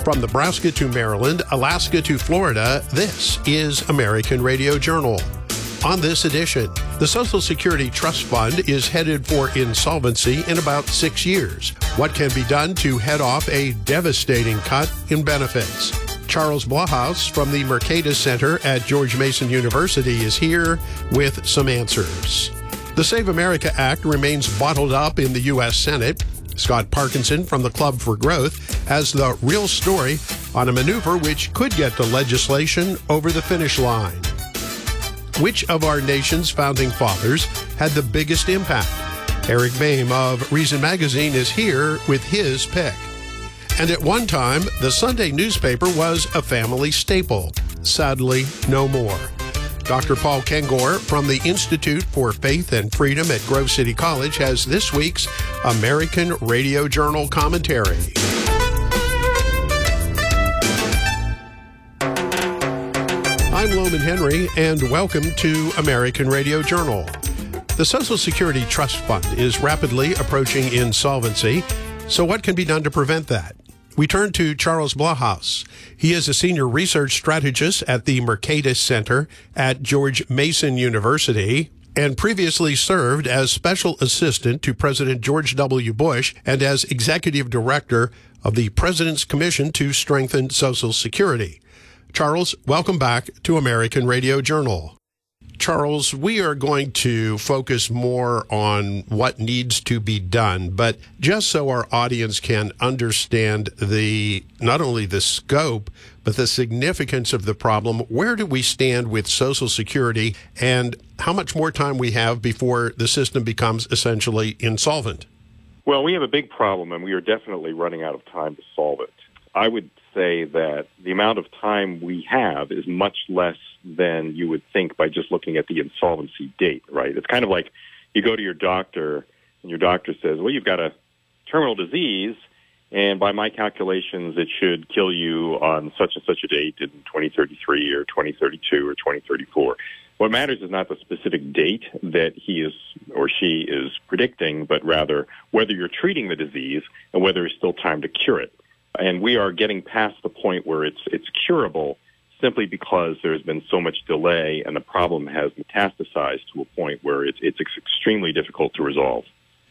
From Nebraska to Maryland, Alaska to Florida, this is American Radio Journal. On this edition, the Social Security Trust Fund is headed for insolvency in about 6 years. What can be done to head off a devastating cut in benefits? Charles Blockhaus from the Mercatus Center at George Mason University is here with some answers. The Save America Act remains bottled up in the U.S. Senate. Scott Parkinson from the Club for Growth has the real story on a maneuver which could get the legislation over the finish line. Which of our nation's founding fathers had the biggest impact? Eric Boehm of Reason Magazine is here with his pick. And at one time, the Sunday newspaper was a family staple. Sadly, no more. Dr. Paul Kengor from the Institute for Faith and Freedom at Grove City College has this week's American Radio Journal commentary. I'm Loman Henry, and welcome to American Radio Journal. The Social Security Trust Fund is rapidly approaching insolvency, so what can be done to prevent that? We turn to Charles Blockhaus. He is a senior research strategist at the Mercatus Center at George Mason University and previously served as special assistant to President George W. Bush and as executive director of the President's Commission to Strengthen Social Security. Charles, welcome back to American Radio Journal. Charles, we are going to focus more on what needs to be done, but just so our audience can understand not only the scope, but the significance of the problem, where do we stand with Social Security and how much more time we have before the system becomes essentially insolvent? Well, we have a big problem, and we are definitely running out of time to solve it. I would say that the amount of time we have is much less than you would think by just looking at the insolvency date, right? It's kind of like you go to your doctor and your doctor says, well, you've got a terminal disease, and by my calculations, it should kill you on such and such a date in 2033 or 2032 or 2034. What matters is not the specific date that he is or she is predicting, but rather whether you're treating the disease and whether there's still time to cure it. And we are getting past the point where it's curable simply because there's been so much delay and the problem has metastasized to a point where it's extremely difficult to resolve.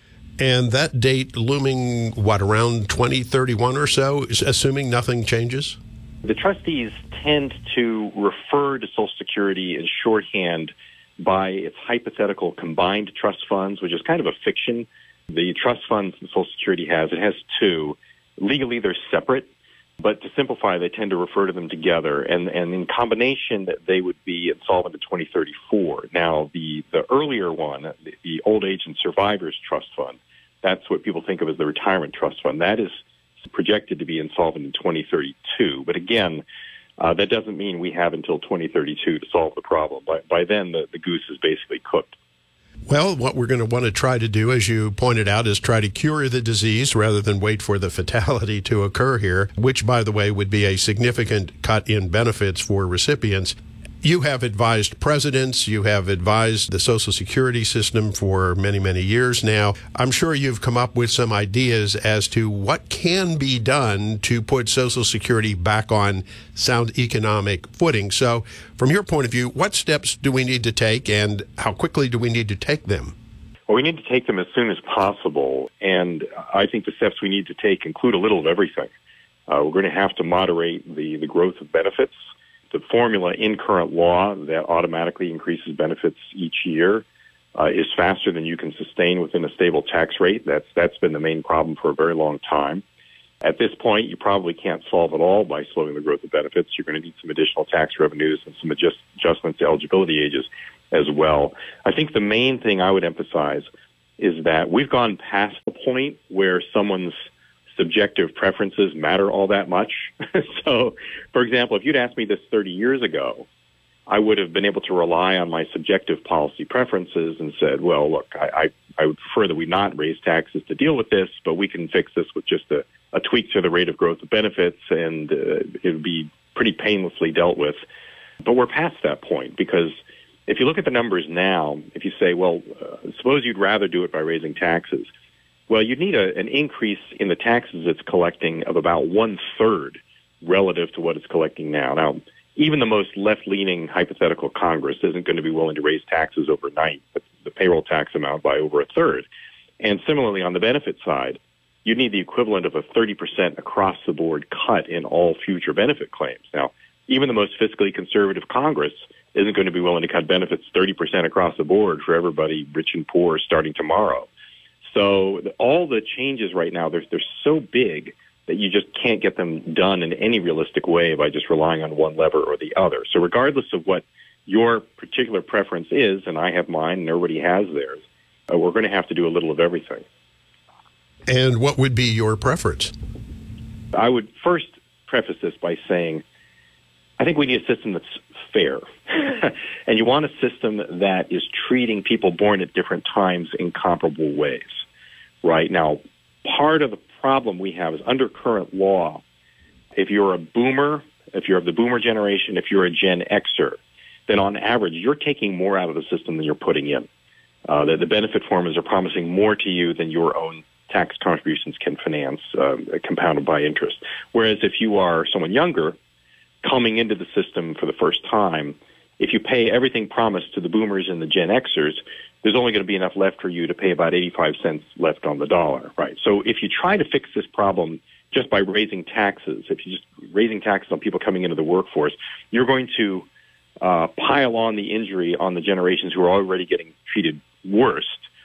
And that date looming, around 2031 or so, assuming nothing changes? The trustees tend to refer to Social Security in shorthand by its hypothetical combined trust funds, which is kind of a fiction. The trust funds that Social Security has, it has two. Legally, they're separate, but to simplify, they tend to refer to them together, and in combination, they would be insolvent in 2034. Now, the earlier one, the Old Age and Survivors Trust Fund, that's what people think of as the Retirement Trust Fund. That is projected to be insolvent in 2032. But again, that doesn't mean we have until 2032 to solve the problem. By then, the goose is basically cooked. Well, what we're going to want to try to do, as you pointed out, is try to cure the disease rather than wait for the fatality to occur here, which, by the way, would be a significant cut in benefits for recipients. You have advised presidents, you have advised the Social Security system for many, many years now. I'm sure you've come up with some ideas as to what can be done to put Social Security back on sound economic footing. So, from your point of view, what steps do we need to take and how quickly do we need to take them? Well, we need to take them as soon as possible, and I think the steps we need to take include a little of everything. We're going to have to moderate the growth of benefits. The formula in current law that automatically increases benefits each year is faster than you can sustain within a stable tax rate. That's been the main problem for a very long time. At this point, you probably can't solve it all by slowing the growth of benefits. You're going to need some additional tax revenues and some adjustments to eligibility ages as well. I think the main thing I would emphasize is that we've gone past the point where someone's subjective preferences matter all that much. So, for example, if you'd asked me this 30 years ago, I would have been able to rely on my subjective policy preferences and said, well, look, I would prefer that we not raise taxes to deal with this, but we can fix this with just a tweak to the rate of growth of benefits, and it would be pretty painlessly dealt with. But we're past that point because if you look at the numbers now, if you say, well, suppose you'd rather do it by raising taxes, well, you'd need an increase in the taxes it's collecting of about 1/3 relative to what it's collecting now. Now, even the most left-leaning hypothetical Congress isn't going to be willing to raise taxes overnight, but the payroll tax amount by over a third. And similarly, on the benefit side, you need the equivalent of a 30% across-the-board cut in all future benefit claims. Now, even the most fiscally conservative Congress isn't going to be willing to cut benefits 30% across the board for everybody, rich and poor, starting tomorrow. So all the changes right now, they're so big that you just can't get them done in any realistic way by just relying on one lever or the other. So regardless of what your particular preference is, and I have mine and everybody has theirs, we're going to have to do a little of everything. And what would be your preference? I would first preface this by saying I think we need a system that's fair. And you want a system that is treating people born at different times in comparable ways. Right? Now, part of the problem we have is under current law, if you're a boomer, if you're of the boomer generation, if you're a Gen Xer, then on average, you're taking more out of the system than you're putting in. The benefit formulas are promising more to you than your own tax contributions can finance, compounded by interest. Whereas if you are someone younger, coming into the system for the first time, if you pay everything promised to the boomers and the Gen Xers, there's only going to be enough left for you to pay about 85 cents left on the dollar, right? So if you try to fix this problem just by raising taxes, if you're just raising taxes on people coming into the workforce, you're going to pile on the injury on the generations who are already getting treated worst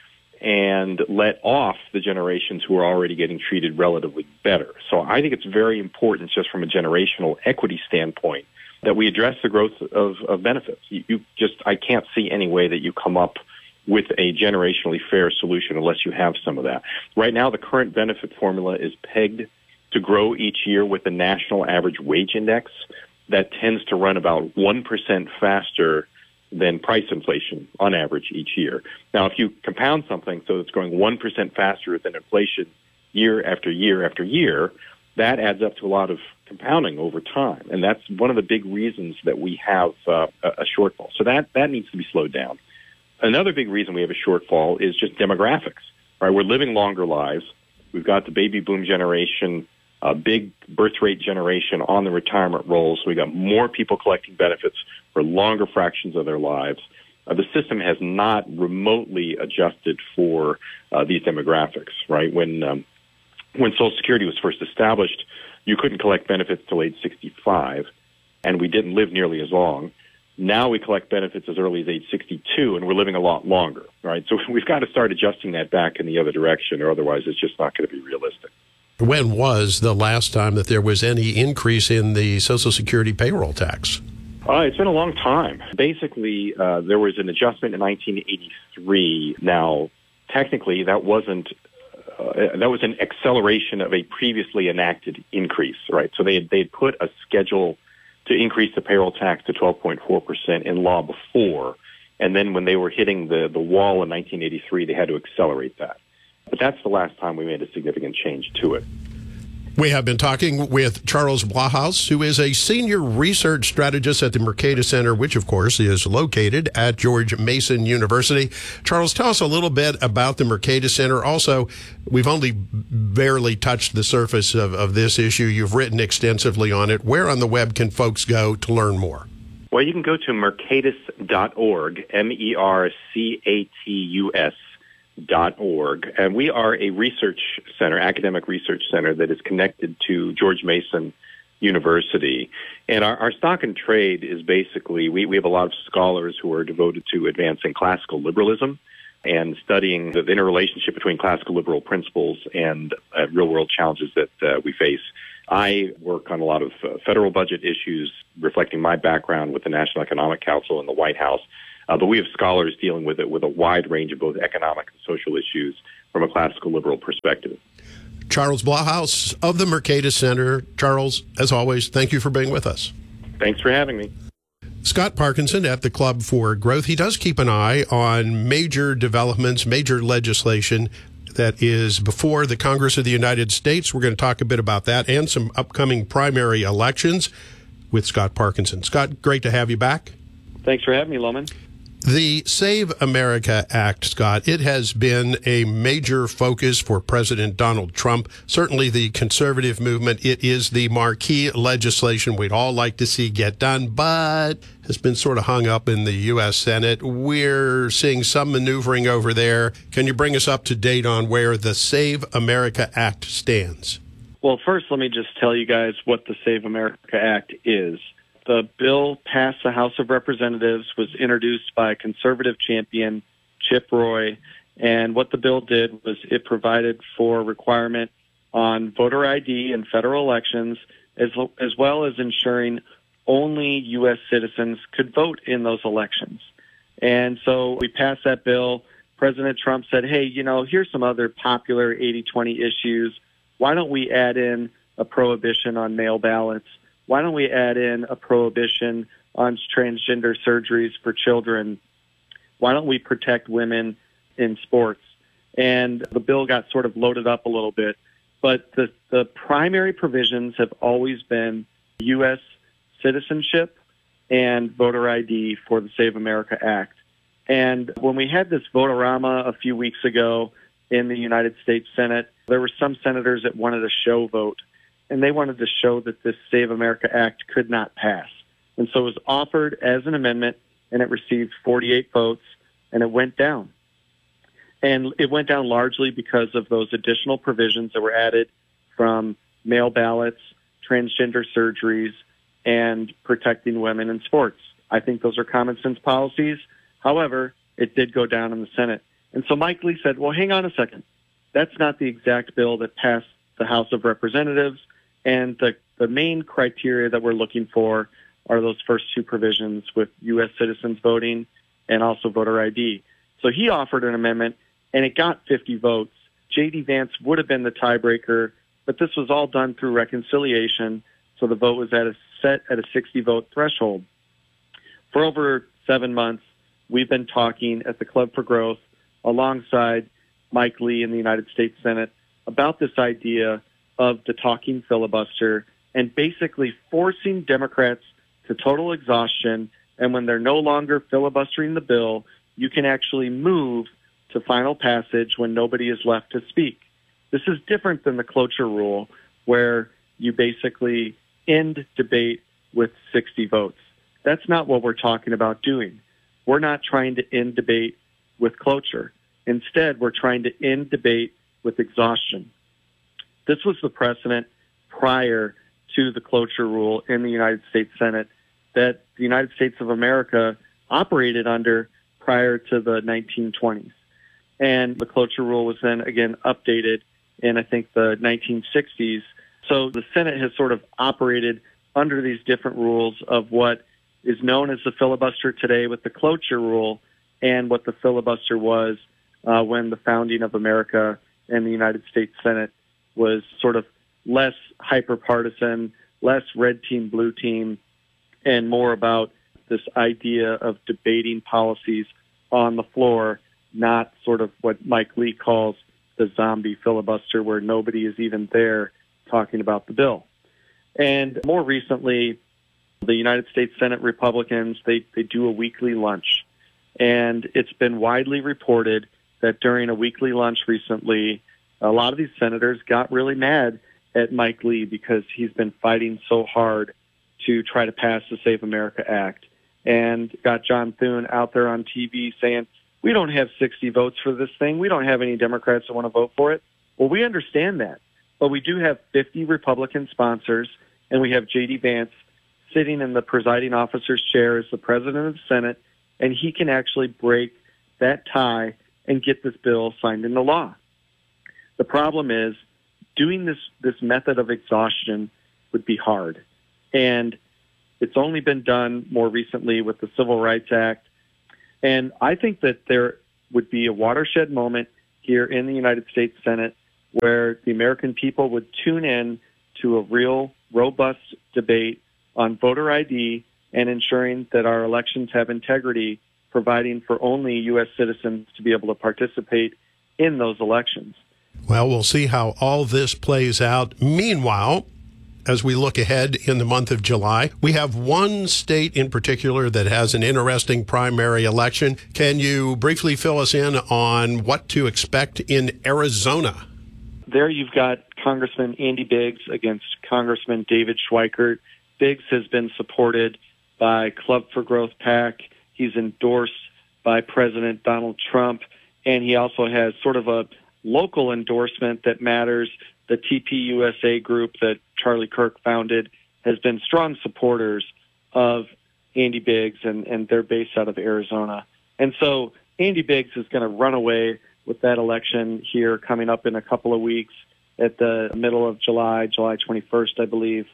and let off the generations who are already getting treated relatively better. So I think it's very important just from a generational equity standpoint that we address the growth of benefits. I can't see any way that you come up with a generationally fair solution unless you have some of that. Right now, the current benefit formula is pegged to grow each year with the national average wage index that tends to run about 1% faster than price inflation on average each year. Now, if you compound something so it's growing 1% faster than inflation year after year after year, that adds up to a lot of compounding over time. And that's one of the big reasons that we have a shortfall. So that needs to be slowed down. Another big reason we have a shortfall is just demographics. Right? We're living longer lives. We've got the baby boom generation, a big birth rate generation on the retirement rolls. So we got more people collecting benefits for longer fractions of their lives. The system has not remotely adjusted for these demographics. Right? When Social Security was first established, you couldn't collect benefits till age 65, and we didn't live nearly as long. Now we collect benefits as early as age 62, and we're living a lot longer, right? So we've got to start adjusting that back in the other direction, or otherwise it's just not going to be realistic. When was the last time that there was any increase in the Social Security payroll tax? It's been a long time. Basically, there was an adjustment in 1983. Now, technically, that was an acceleration of a previously enacted increase, right? So they had put a schedule to increase the payroll tax to 12.4% in law before, and then when they were hitting the wall in 1983, they had to accelerate that. But that's the last time we made a significant change to it. We have been talking with Charles Blahous, who is a senior research strategist at the Mercatus Center, which, of course, is located at George Mason University. Charles, tell us a little bit about the Mercatus Center. Also, we've only barely touched the surface of this issue. You've written extensively on it. Where on the web can folks go to learn more? Well, you can go to mercatus.org, MERCATUS.org, and we are a research center, academic research center that is connected to George Mason University. And our stock and trade is basically, we have a lot of scholars who are devoted to advancing classical liberalism and studying the interrelationship between classical liberal principles and real-world challenges that we face. I work on a lot of federal budget issues, reflecting my background with the National Economic Council and the White House. But we have scholars dealing with it with a wide range of both economic and social issues from a classical liberal perspective. Charles Blahous of the Mercatus Center. Charles, as always, thank you for being with us. Thanks for having me. Scott Parkinson at the Club for Growth. He does keep an eye on major developments, major legislation that is before the Congress of the United States. We're going to talk a bit about that and some upcoming primary elections with Scott Parkinson. Scott, great to have you back. Thanks for having me, Loman. The Save America Act, Scott, it has been a major focus for President Donald Trump. Certainly the conservative movement, it is the marquee legislation we'd all like to see get done, but has been sort of hung up in the U.S. Senate. We're seeing some maneuvering over there. Can you bring us up to date on where the Save America Act stands? Well, first, let me just tell you guys what the Save America Act is. The bill passed the House of Representatives, was introduced by conservative champion Chip Roy, and what the bill did was it provided for requirement on voter ID in federal elections, as well as ensuring only U.S. citizens could vote in those elections. And so we passed that bill. President Trump said, hey, here's some other popular 80-20 issues. Why don't we add in a prohibition on mail ballots? Why don't we add in a prohibition on transgender surgeries for children? Why don't we protect women in sports? And the bill got sort of loaded up a little bit. But the primary provisions have always been U.S. citizenship and voter ID for the Save America Act. And when we had this vote-a-rama a few weeks ago in the United States Senate, there were some senators that wanted a show vote. And they wanted to show that this Save America Act could not pass. And so it was offered as an amendment, and it received 48 votes, and it went down. And it went down largely because of those additional provisions that were added from mail ballots, transgender surgeries, and protecting women in sports. I think those are common sense policies. However, it did go down in the Senate. And so Mike Lee said, well, hang on a second. That's not the exact bill that passed the House of Representatives. And the main criteria that we're looking for are those first two provisions with U.S. citizens voting and also voter ID. So he offered an amendment, and it got 50 votes. J.D. Vance would have been the tiebreaker, but this was all done through reconciliation, so the vote was set at a 60-vote threshold. For over 7 months, we've been talking at the Club for Growth alongside Mike Lee in the United States Senate about this idea of the talking filibuster and basically forcing Democrats to total exhaustion. And when they're no longer filibustering the bill, you can actually move to final passage when nobody is left to speak. This is different than the cloture rule, where you basically end debate with 60 votes. That's not what we're talking about doing. We're not trying to end debate with cloture. Instead, we're trying to end debate with exhaustion. This was the precedent prior to the cloture rule in the United States Senate that the United States of America operated under prior to the 1920s. And the cloture rule was then again updated in, I think, the 1960s. So the Senate has sort of operated under these different rules of what is known as the filibuster today with the cloture rule and what the filibuster was when the founding of America and the United States Senate was sort of less hyper-partisan, less red team, blue team, and more about this idea of debating policies on the floor, not sort of what Mike Lee calls the zombie filibuster, where nobody is even there talking about the bill. And more recently, the United States Senate Republicans, they do a weekly lunch. And it's been widely reported that during a weekly lunch recently, a lot of these senators got really mad at Mike Lee because he's been fighting so hard to try to pass the Save America Act, and got John Thune out there on TV saying, we don't have 60 votes for this thing. We don't have any Democrats that want to vote for it. Well, we understand that, but we do have 50 Republican sponsors, and we have J.D. Vance sitting in the presiding officer's chair as the president of the Senate, and he can actually break that tie and get this bill signed into law. The problem is doing this method of exhaustion would be hard. And it's only been done more recently with the Civil Rights Act. And I think that there would be a watershed moment here in the United States Senate where the American people would tune in to a real robust debate on voter ID and ensuring that our elections have integrity, providing for only U.S. citizens to be able to participate in those elections. Well, we'll see how all this plays out. Meanwhile, as we look ahead in the month of July. We have one state in particular that has an interesting primary election. Can you briefly fill us in on what to expect in Arizona? There you've got Congressman Andy Biggs against Congressman David Schweikert. Biggs has been supported by Club for Growth PAC. He's endorsed by President Donald Trump, and he also has sort of a local endorsement that matters. The TPUSA group that Charlie Kirk founded has been strong supporters of Andy Biggs, and they're based out of Arizona. And so Andy Biggs is going to run away with that election here coming up in a couple of weeks at the middle of July 21st, I believe.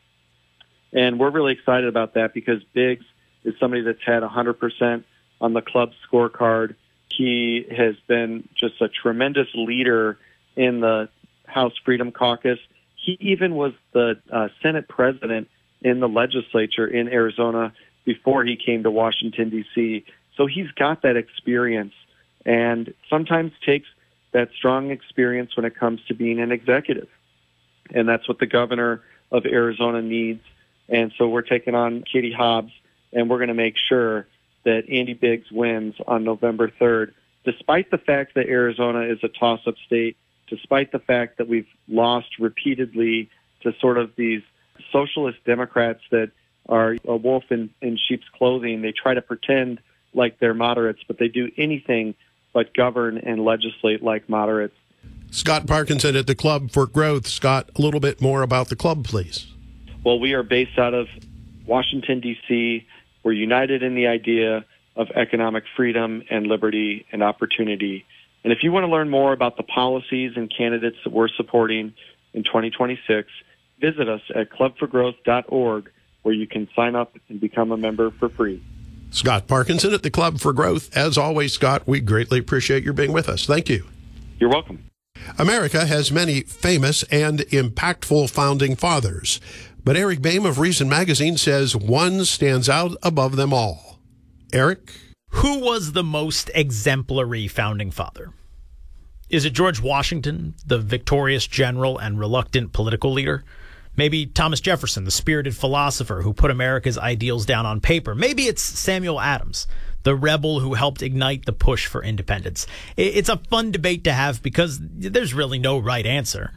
And we're really excited about that because Biggs is somebody that's had 100% on the club scorecard. He has been just a tremendous leader in the House Freedom Caucus. He even was the Senate president in the legislature in Arizona before he came to Washington, D.C. So he's got that experience and sometimes takes that strong experience when it comes to being an executive. And that's what the governor of Arizona needs. And so we're taking on Katie Hobbs, and we're going to make sure that Andy Biggs wins on November 3rd, despite the fact that Arizona is a toss-up state, despite the fact that we've lost repeatedly to sort of these socialist Democrats that are a wolf in sheep's clothing. They try to pretend like they're moderates, but they do anything but govern and legislate like moderates. Scott Parkinson at the Club for Growth. Scott, a little bit more about the club, please. Well, we are based out of Washington, D.C. We're united in the idea of economic freedom and liberty and opportunity. And if you want to learn more about the policies and candidates that we're supporting in 2026, visit us at clubforgrowth.org, where you can sign up and become a member for free. Scott Parkinson at the Club for Growth. As always, Scott, we greatly appreciate your being with us. Thank you. You're welcome. America has many famous and impactful founding fathers, but Eric Boehm of Reason Magazine says one stands out above them all. Eric? Who was the most exemplary founding father? Is it George Washington, the victorious general and reluctant political leader? Maybe Thomas Jefferson, the spirited philosopher who put America's ideals down on paper. Maybe it's Samuel Adams, the rebel who helped ignite the push for independence. It's a fun debate to have because there's really no right answer.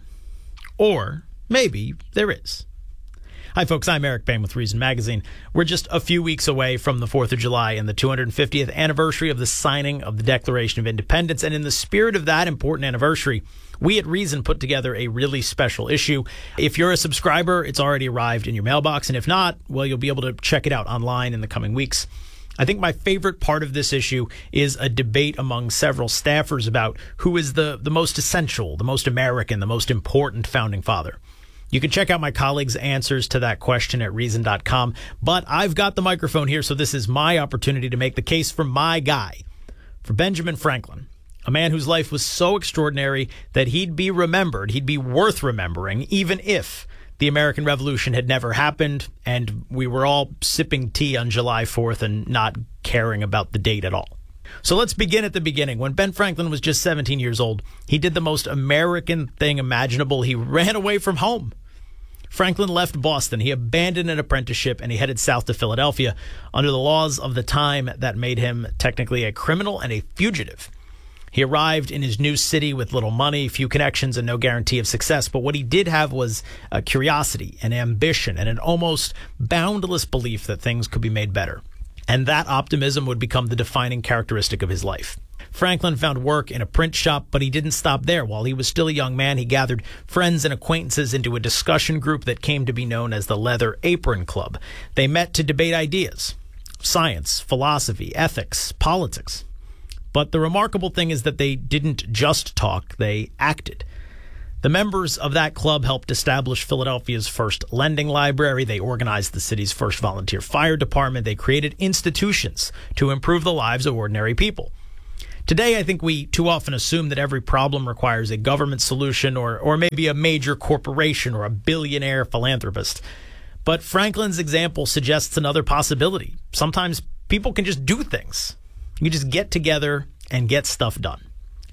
Or maybe there is. Hi, folks. I'm Eric Boehm with Reason Magazine. We're just a few weeks away from the 4th of July and the 250th anniversary of the signing of the Declaration of Independence. And in the spirit of that important anniversary, we at Reason put together a really special issue. If you're a subscriber, it's already arrived in your mailbox. And if not, well, you'll be able to check it out online in the coming weeks. I think my favorite part of this issue is a debate among several staffers about who is the most essential, the most American, the most important founding father. You can check out my colleagues' answers to that question at Reason.com. But I've got the microphone here, so this is my opportunity to make the case for my guy, for Benjamin Franklin, a man whose life was so extraordinary that he'd be remembered, he'd be worth remembering, even if the American Revolution had never happened and we were all sipping tea on July 4th and not caring about the date at all. So let's begin at the beginning. When Ben Franklin was just 17 years old, he did the most American thing imaginable. He ran away from home. Franklin left Boston. He abandoned an apprenticeship and he headed south to Philadelphia under the laws of the time that made him technically a criminal and a fugitive. He arrived in his new city with little money, few connections, and no guarantee of success. But what he did have was a curiosity, an ambition, and an almost boundless belief that things could be made better. And that optimism would become the defining characteristic of his life. Franklin found work in a print shop, but he didn't stop there. While he was still a young man, he gathered friends and acquaintances into a discussion group that came to be known as the Leather Apron Club. They met to debate ideas, science, philosophy, ethics, politics. But the remarkable thing is that they didn't just talk, they acted. The members of that club helped establish Philadelphia's first lending library. They organized the city's first volunteer fire department. They created institutions to improve the lives of ordinary people. Today, I think we too often assume that every problem requires a government solution or maybe a major corporation or a billionaire philanthropist. But Franklin's example suggests another possibility. Sometimes people can just do things. You just get together and get stuff done.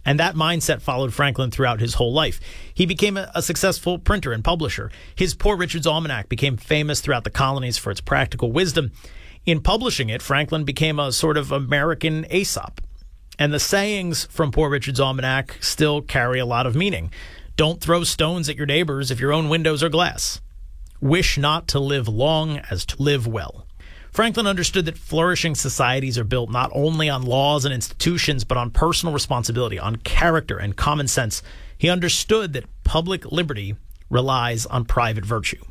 And that mindset followed Franklin throughout his whole life. He became a successful printer and publisher. His Poor Richard's Almanac became famous throughout the colonies for its practical wisdom. In publishing it, Franklin became a sort of American Aesop. And the sayings from Poor Richard's Almanac still carry a lot of meaning. Don't throw stones at your neighbors if your own windows are glass. Wish not to live long as to live well. Franklin understood that flourishing societies are built not only on laws and institutions, but on personal responsibility, on character and common sense. He understood that public liberty relies on private virtue.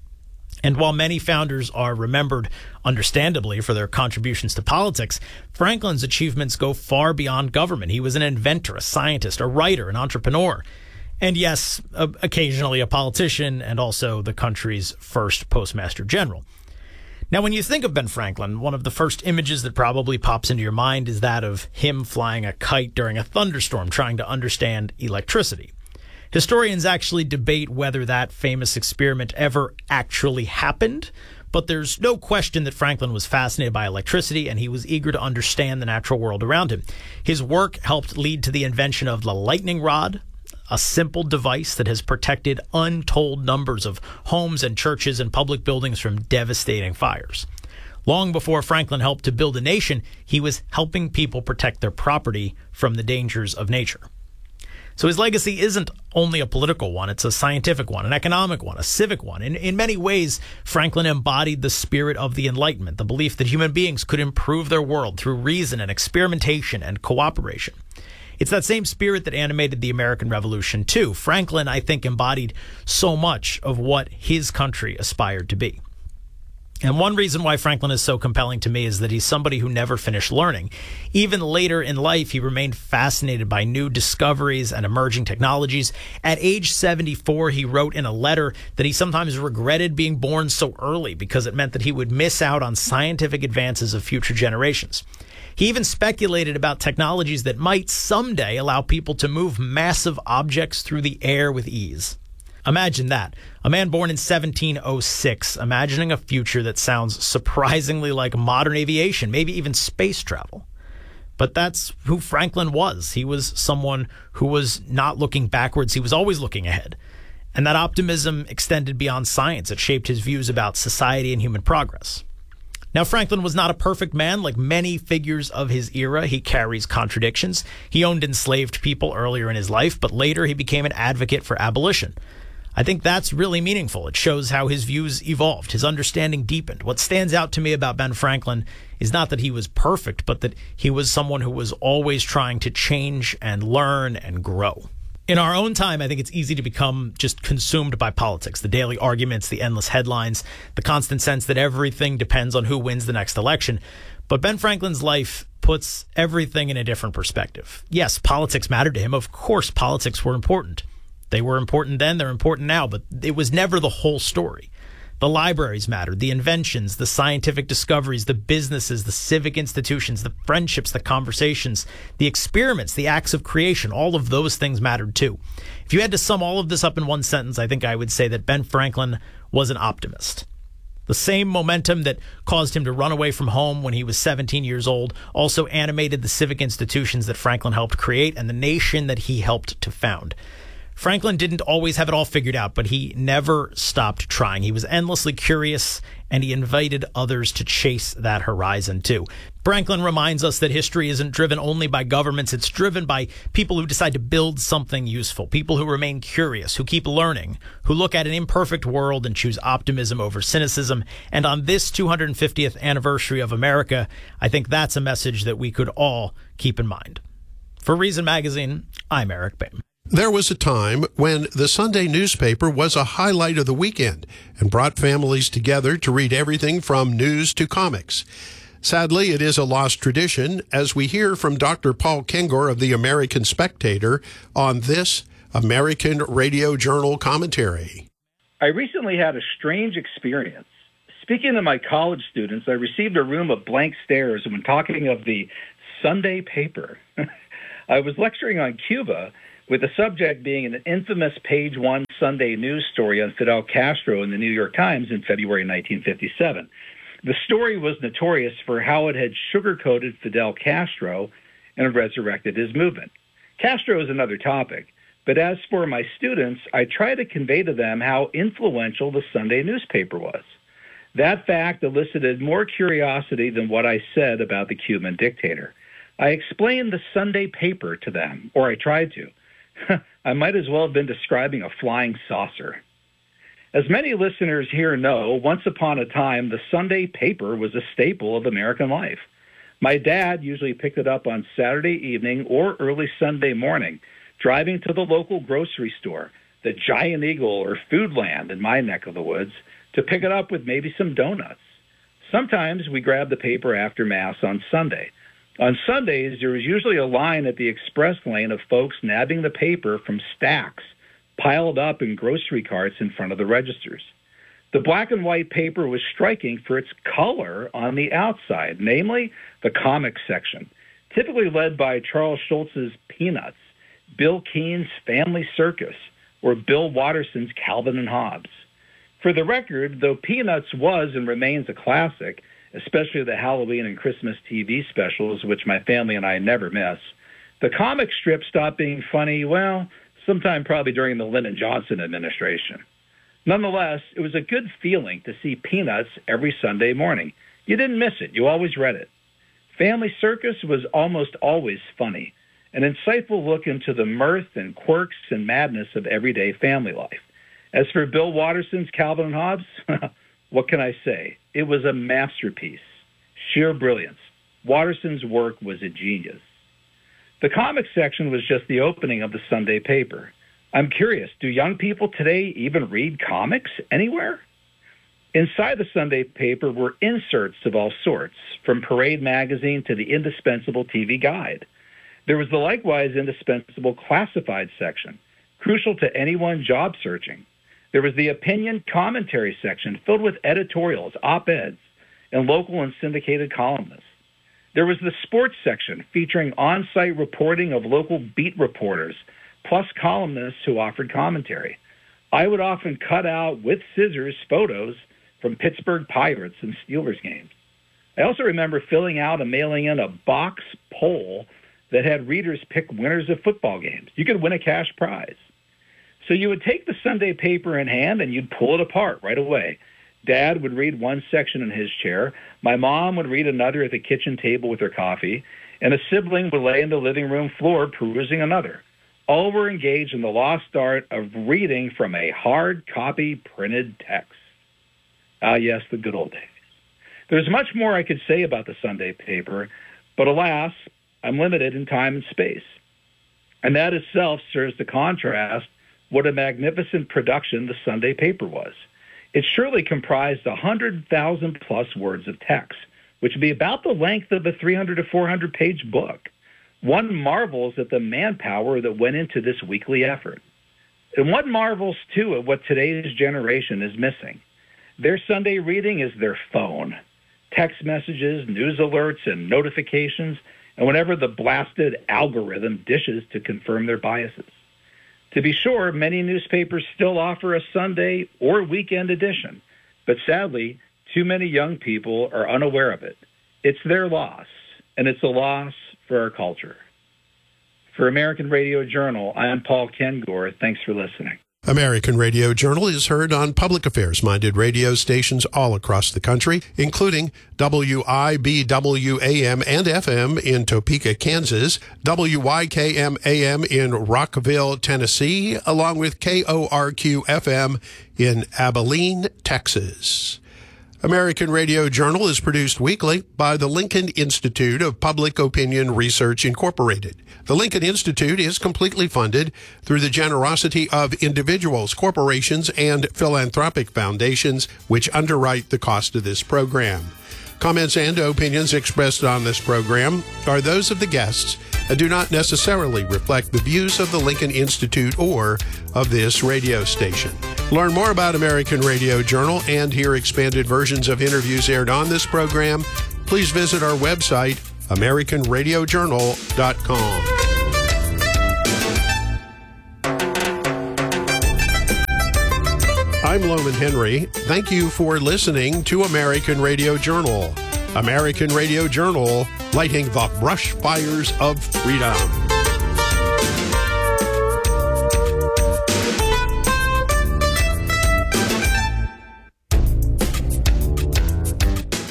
And while many founders are remembered, understandably, for their contributions to politics, Franklin's achievements go far beyond government. He was an inventor, a scientist, a writer, an entrepreneur, and yes, occasionally a politician, and also the country's first postmaster general. Now, when you think of Ben Franklin, one of the first images that probably pops into your mind is that of him flying a kite during a thunderstorm, trying to understand electricity. Historians actually debate whether that famous experiment ever actually happened, but there's no question that Franklin was fascinated by electricity and he was eager to understand the natural world around him. His work helped lead to the invention of the lightning rod, a simple device that has protected untold numbers of homes and churches and public buildings from devastating fires. Long before Franklin helped to build a nation, he was helping people protect their property from the dangers of nature. So his legacy isn't only a political one, it's a scientific one, an economic one, a civic one. In many ways, Franklin embodied the spirit of the Enlightenment, the belief that human beings could improve their world through reason and experimentation and cooperation. It's that same spirit that animated the American Revolution, too. Franklin, I think, embodied so much of what his country aspired to be. And one reason why Franklin is so compelling to me is that he's somebody who never finished learning. Even later in life, he remained fascinated by new discoveries and emerging technologies. At age 74, he wrote in a letter that he sometimes regretted being born so early because it meant that he would miss out on scientific advances of future generations. He even speculated about technologies that might someday allow people to move massive objects through the air with ease. Imagine that. A man born in 1706, imagining a future that sounds surprisingly like modern aviation, maybe even space travel. But that's who Franklin was. He was someone who was not looking backwards. He was always looking ahead. And that optimism extended beyond science. It shaped his views about society and human progress. Now, Franklin was not a perfect man. Like many figures of his era, he carries contradictions. He owned enslaved people earlier in his life, but later he became an advocate for abolition. I think that's really meaningful. It shows how his views evolved, his understanding deepened. What stands out to me about Ben Franklin is not that he was perfect, but that he was someone who was always trying to change and learn and grow. In our own time, I think it's easy to become just consumed by politics, the daily arguments, the endless headlines, the constant sense that everything depends on who wins the next election. But Ben Franklin's life puts everything in a different perspective. Yes, politics mattered to him. Of course, politics were important. They were important then, they're important now, but it was never the whole story. The libraries mattered, the inventions, the scientific discoveries, the businesses, the civic institutions, the friendships, the conversations, the experiments, the acts of creation, all of those things mattered too. If you had to sum all of this up in one sentence, I think I would say that Ben Franklin was an optimist. The same momentum that caused him to run away from home when he was 17 years old also animated the civic institutions that Franklin helped create and the nation that he helped to found. Franklin didn't always have it all figured out, but he never stopped trying. He was endlessly curious, and he invited others to chase that horizon too. Franklin reminds us that history isn't driven only by governments. It's driven by people who decide to build something useful, people who remain curious, who keep learning, who look at an imperfect world and choose optimism over cynicism. And on this 250th anniversary of America, I think that's a message that we could all keep in mind. For Reason Magazine, I'm Eric Boehm. There was a time when the Sunday newspaper was a highlight of the weekend and brought families together to read everything from news to comics. Sadly, it is a lost tradition, as we hear from Dr. Paul Kengor of the American Spectator on this American Radio Journal commentary. I recently had a strange experience. Speaking to my college students, I received a room of blank stares when talking of the Sunday paper. I was lecturing on Cuba, with the subject being an infamous page one Sunday news story on Fidel Castro in the New York Times in February 1957. The story was notorious for how it had sugar-coated Fidel Castro and resurrected his movement. Castro is another topic, but as for my students, I try to convey to them how influential the Sunday newspaper was. That fact elicited more curiosity than what I said about the Cuban dictator. I explained the Sunday paper to them, or I tried to. I might as well have been describing a flying saucer. As many listeners here know, once upon a time, the Sunday paper was a staple of American life. My dad usually picked it up on Saturday evening or early Sunday morning, driving to the local grocery store, the Giant Eagle or Foodland in my neck of the woods, to pick it up with maybe some donuts. Sometimes we grabbed the paper after Mass on Sunday. On Sundays, there was usually a line at the express lane of folks nabbing the paper from stacks piled up in grocery carts in front of the registers. The black and white paper was striking for its color on the outside, namely the comics section, typically led by Charles Schulz's Peanuts, Bill Keene's Family Circus, or Bill Watterson's Calvin and Hobbes. For the record, though Peanuts was and remains a classic, especially the Halloween and Christmas TV specials, which my family and I never miss, the comic strip stopped being funny, well, sometime probably during the Lyndon Johnson administration. Nonetheless, it was a good feeling to see Peanuts every Sunday morning. You didn't miss it. You always read it. Family Circus was almost always funny, an insightful look into the mirth and quirks and madness of everyday family life. As for Bill Watterson's Calvin and Hobbes, what can I say? It was a masterpiece. Sheer brilliance. Watterson's work was a genius. The comics section was just the opening of the Sunday paper. I'm curious, do young people today even read comics anywhere? Inside the Sunday paper were inserts of all sorts, from Parade magazine to the indispensable TV guide. There was the likewise indispensable classified section, crucial to anyone job searching. There was the opinion commentary section filled with editorials, op-eds, and local and syndicated columnists. There was the sports section featuring on-site reporting of local beat reporters, plus columnists who offered commentary. I would often cut out with scissors photos from Pittsburgh Pirates and Steelers games. I also remember filling out and mailing in a box poll that had readers pick winners of football games. You could win a cash prize. So you would take the Sunday paper in hand and you'd pull it apart right away. Dad would read one section in his chair. My mom would read another at the kitchen table with her coffee. And a sibling would lay in the living room floor perusing another. All were engaged in the lost art of reading from a hard copy printed text. Ah, yes, the good old days. There's much more I could say about the Sunday paper, but alas, I'm limited in time and space. And that itself serves to contrast what a magnificent production the Sunday paper was. It surely comprised 100,000 plus words of text, which would be about the length of a 300 to 400 page book. One marvels at the manpower that went into this weekly effort. And one marvels, too, at what today's generation is missing. Their Sunday reading is their phone. Text messages, news alerts, and notifications, and whenever the blasted algorithm dishes to confirm their biases. To be sure, many newspapers still offer a Sunday or weekend edition, but sadly, too many young people are unaware of it. It's their loss, and it's a loss for our culture. For American Radio Journal, I am Paul Kengor. Thanks for listening. American Radio Journal is heard on public affairs-minded radio stations all across the country, including WIBW AM and FM in Topeka, Kansas, WYKM AM in Rockville, Tennessee, along with KORQ FM in Abilene, Texas. American Radio Journal is produced weekly by the Lincoln Institute of Public Opinion Research, Incorporated. The Lincoln Institute is completely funded through the generosity of individuals, corporations, and philanthropic foundations, which underwrite the cost of this program. Comments and opinions expressed on this program are those of the guests and do not necessarily reflect the views of the Lincoln Institute or of this radio station. Learn more about American Radio Journal and hear expanded versions of interviews aired on this program. Please visit our website, AmericanRadioJournal.com. I'm Loman Henry. Thank you for listening to American Radio Journal. American Radio Journal, lighting the brush fires of freedom.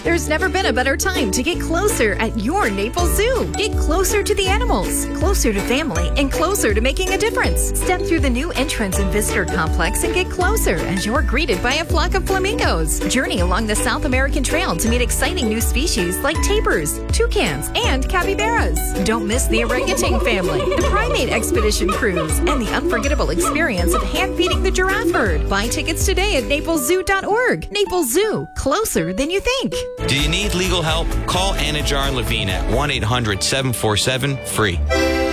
There's never been a better time to get closer at your Naples Zoo. Get closer to the animals, closer to family, and closer to making a difference. Step through the new entrance and visitor complex and get closer as you're greeted by a flock of flamingos. Journey along the South American Trail to meet exciting new species like tapirs, toucans, and capybaras. Don't miss the orangutan family, the primate expedition cruise, and the unforgettable experience of hand-feeding the giraffe herd. Buy tickets today at napleszoo.org. Naples Zoo, closer than you think. Do you need legal help? Call Anajar and Levine at 1-800-747-FREE.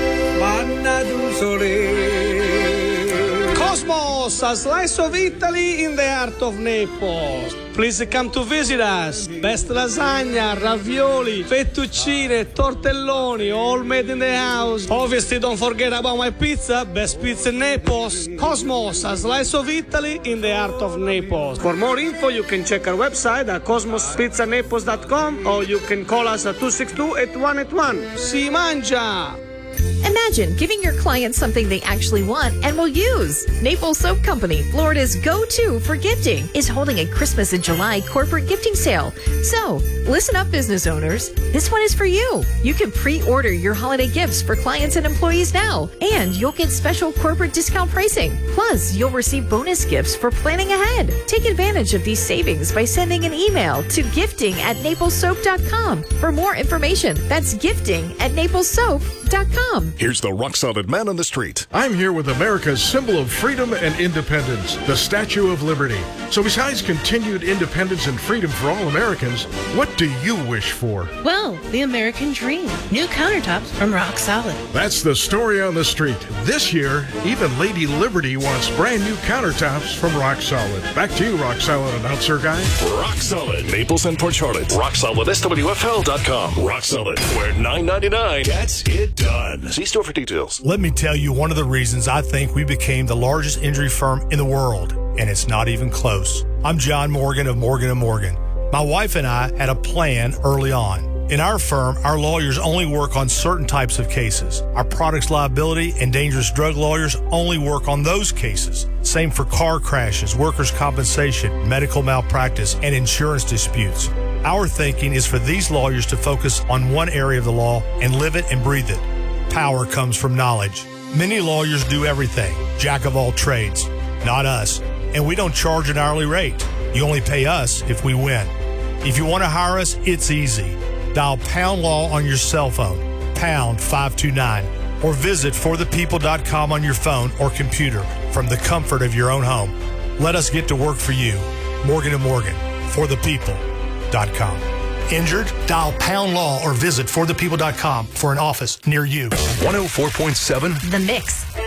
Cosmos, a slice of Italy in the heart of Naples. Please come to visit us. Best lasagna, ravioli, fettuccine, tortelloni, all made in the house. Obviously, don't forget about my pizza. Best pizza in Naples. Cosmos, a slice of Italy in the heart of Naples. For more info, you can check our website at cosmospizzanaples.com or you can call us at 262-8181. Si mangia! Imagine giving your clients something they actually want and will use. Naples Soap Company, Florida's go-to for gifting, is holding a Christmas in July corporate gifting sale. So, listen up, business owners. This one is for you. You can pre-order your holiday gifts for clients and employees now, and you'll get special corporate discount pricing. Plus, you'll receive bonus gifts for planning ahead. Take advantage of these savings by sending an email to gifting@naplessoap.com. For more information, that's gifting@naplessoap.com. Here's the rock-solid man on the street. I'm here with America's symbol of freedom and independence, the Statue of Liberty. So besides continued independence and freedom for all Americans, what do you wish for? Well, the American dream. New countertops from Rock Solid. That's the story on the street. This year, even Lady Liberty wants brand new countertops from Rock Solid. Back to you, Rock Solid announcer guy. Rock Solid, Naples and Port Charlotte. RockSolidSWFL.com. Rock Solid, where $9.99 gets it done. See store for details. Let me tell you one of the reasons I think we became the largest injury firm in the world, and it's not even close. I'm John Morgan of Morgan & Morgan. My wife and I had a plan early on. In our firm, our lawyers only work on certain types of cases. Our products liability and dangerous drug lawyers only work on those cases. Same for car crashes, workers' compensation, medical malpractice, and insurance disputes. Our thinking is for these lawyers to focus on one area of the law and live it and breathe it. Power comes from knowledge. Many lawyers do everything, jack of all trades. Not us. And we don't charge an hourly rate. You only pay us if we win. If you want to hire us, it's easy. Dial Pound Law on your cell phone, pound 529, or visit forthepeople.com on your phone or computer from the comfort of your own home. Let us get to work for you. Morgan & Morgan, forthepeople.com. Injured? Dial Pound Law or visit forthepeople.com for an office near you. 104.7 The Mix.